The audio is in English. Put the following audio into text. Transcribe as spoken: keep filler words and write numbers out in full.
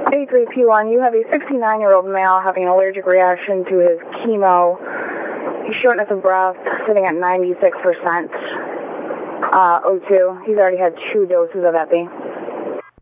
eighty-three P one, you have a sixty-nine-year-old male having an allergic reaction to his chemo. He's shortness of breath, sitting at ninety-six percent uh, O two. He's already had two doses of Epi.